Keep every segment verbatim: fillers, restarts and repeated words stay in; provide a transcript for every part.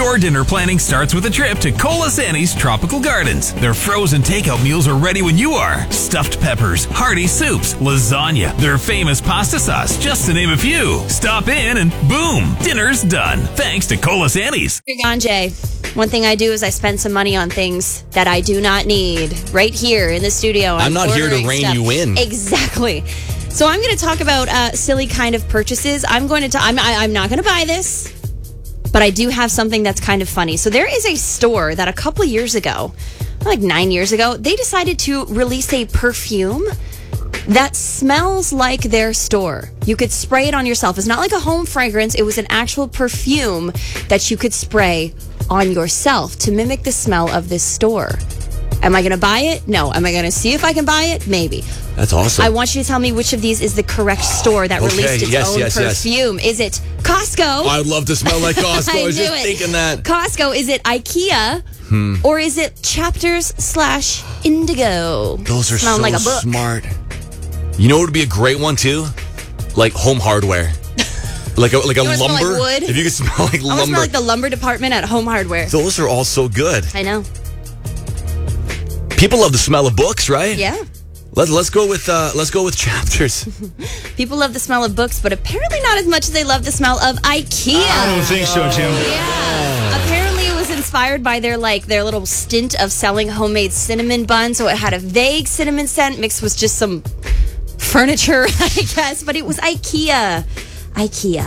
Your dinner planning starts with a trip to Colasanni's Tropical Gardens. Their frozen takeout meals are ready when you are. Stuffed peppers, hearty soups, lasagna, their famous pasta sauce, just to name a few. Stop in and boom, dinner's done. Thanks to Colasanni's. You're gone, Jay. One thing I do is I spend some money on things that I do not need right here in the studio. I'm, I'm not here to rein stuff. you in. Exactly. So I'm going to talk about uh, silly kind of purchases. I'm going to. T- I'm. I, I'm not going to buy this, but I do have something that's kind of funny. So there is a store that a couple years ago, like nine years ago, they decided to release a perfume that smells like their store. You could spray it on yourself. It's not like a home fragrance. It was an actual perfume that you could spray on yourself to mimic the smell of this store. Am I going to buy it? No. Am I going to see if I can buy it? Maybe. That's awesome. I want you to tell me which of these is the correct store that Okay, released its yes, own yes, yes. perfume. Is it Costco? I'd love to smell like Costco. I, I was knew just it. thinking that. Costco. Is it IKEA? Hmm. Or is it Chapters slash Indigo? Those are Smelling so like a book. smart. You know what would be a great one too? Like home hardware. Like a like a You wanna smell lumber. like wood? If you could smell like I want lumber. to smell like the lumber department at Home Hardware. Those are all so good. I know. People love the smell of books, right? Yeah. Let's let's go with uh, let's go with Chapters. People love the smell of books, but apparently not as much as they love the smell of IKEA. I don't think so, Jim. Yeah. Apparently it was inspired by their like their little stint of selling homemade cinnamon buns, so it had a vague cinnamon scent mixed with just some furniture, I guess, but it was IKEA. IKEA.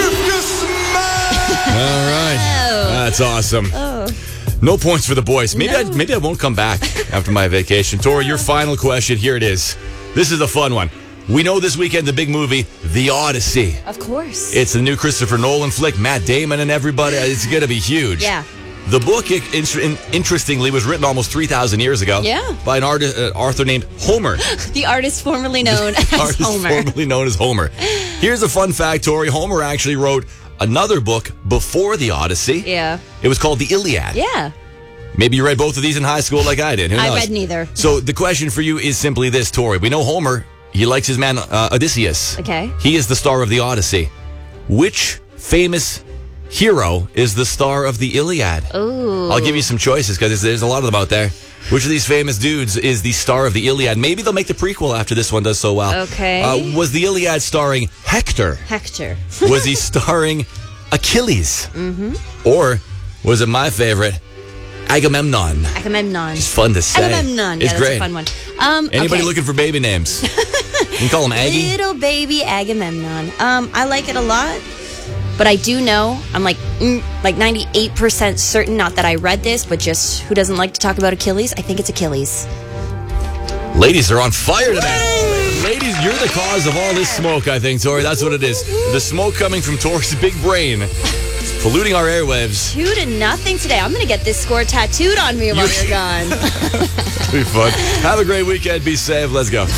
All right. Oh. That's awesome. Oh. No points for the boys. Maybe No. I maybe I won't come back after my vacation. Tori, your final question. Here it is. This is a fun one. We know this weekend the big movie, The Odyssey. Of course. It's the new Christopher Nolan flick, Matt Damon and everybody. It's going to be huge. Yeah. The book, in- in- interestingly, was written almost three thousand years ago. Yeah. By an artist, uh, author named Homer. The artist formerly known as artist Homer. formerly known as Homer. Here's a fun fact, Tori. Homer actually wrote another book before The Odyssey. Yeah. It was called The Iliad. Yeah. Maybe you read both of these in high school like I did. Who knows? I read neither. So the question for you is simply this, Tori. We know Homer, he likes his man uh, Odysseus. Okay. He is the star of the Odyssey. Which famous hero is the star of the Iliad? Ooh. I'll give you some choices because there's, there's a lot of them out there. Which of these famous dudes is the star of the Iliad? Maybe they'll make the prequel after this one does so well. Okay. Uh, was the Iliad starring Hector? Hector. Was he starring Achilles? Mm-hmm. Or was it my favorite, Agamemnon? Agamemnon. It's fun to say. Agamemnon. Yeah, It's that's great. a fun one. Um, Anybody okay. looking for baby names? You can call him Aggie. Little baby Agamemnon. Um, I like it a lot, but I do know, I'm like, mm, like ninety-eight percent certain, not that I read this, but just who doesn't like to talk about Achilles? I think it's Achilles. Ladies are on fire today. Ladies, you're the cause of all this smoke, I think, Tori. That's what it is. The smoke coming from Tori's big brain, polluting our airwaves. Two to nothing today. I'm going to get this score tattooed on me while you're gone. It'll be fun. Have a great weekend. Be safe. Let's go.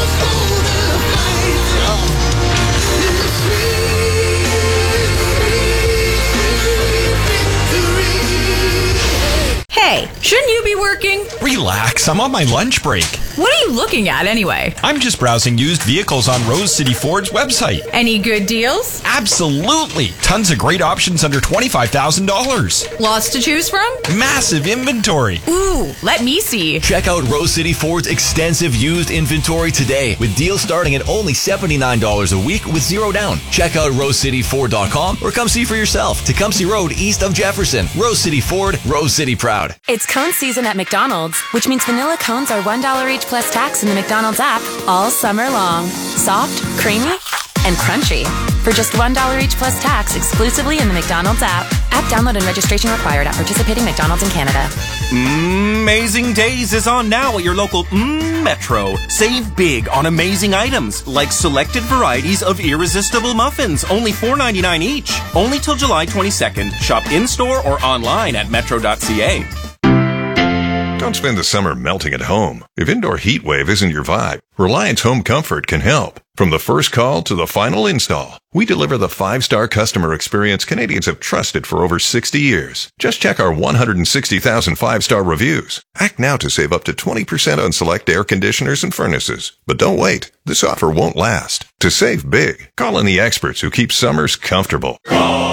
Hey, shouldn't you be working? Relax, I'm on my lunch break. What are you looking at anyway? I'm just browsing used vehicles on Rose City Ford's website. Any good deals? Absolutely. Tons of great options under twenty-five thousand dollars. Lots to choose from? Massive inventory. Ooh, let me see. Check out Rose City Ford's extensive used inventory today with deals starting at only seventy-nine dollars a week with zero down. Check out rose city ford dot com or come see for yourself. Tecumseh Road east of Jefferson. Rose City Ford, Rose City proud. It's cone season at McDonald's, which means vanilla cones are one dollar each plus tax in the McDonald's app all summer long. Soft, creamy, and crunchy. For just one dollar each plus tax exclusively in the McDonald's app. App download and registration required at participating McDonald's in Canada. Amazing Days is on now at your local mm, Metro. Save big on amazing items like selected varieties of irresistible muffins, only four ninety-nine each. Only till July twenty-second. Shop in-store or online at metro dot c a. Don't spend the summer melting at home. If indoor heat wave isn't your vibe, Reliance Home Comfort can help. From the first call to the final install, we deliver the five-star customer experience Canadians have trusted for over sixty years. Just check our one hundred sixty thousand five-star reviews. Act now to save up to twenty percent on select air conditioners and furnaces. But don't wait. This offer won't last. To save big, call in the experts who keep summers comfortable. Call